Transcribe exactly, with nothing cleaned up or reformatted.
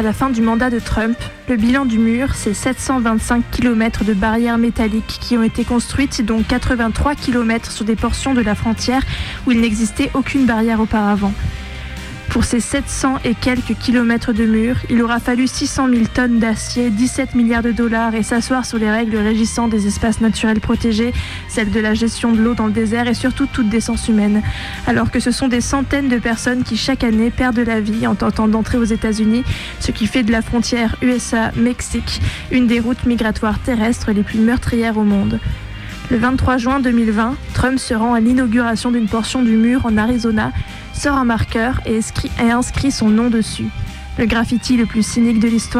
à la fin du mandat de Trump, le bilan du mur, c'est sept cent vingt-cinq kilomètres de barrières métalliques qui ont été construites, dont quatre-vingt-trois kilomètres sur des portions de la frontière où il n'existait aucune barrière auparavant. Pour ces sept cents et quelques kilomètres de murs, il aura fallu six cent mille tonnes d'acier, dix-sept milliards de dollars et s'asseoir sur les règles régissant des espaces naturels protégés, celles de la gestion de l'eau dans le désert et surtout toute décence humaine. Alors que ce sont des centaines de personnes qui chaque année perdent la vie en tentant d'entrer aux États-Unis, ce qui fait de la frontière U S A-Mexique une des routes migratoires terrestres les plus meurtrières au monde. Le vingt-trois juin deux mille vingt, Trump se rend à l'inauguration d'une portion du mur en Arizona, sort un marqueur et inscrit son nom dessus. Le graffiti le plus cynique de l'histoire ?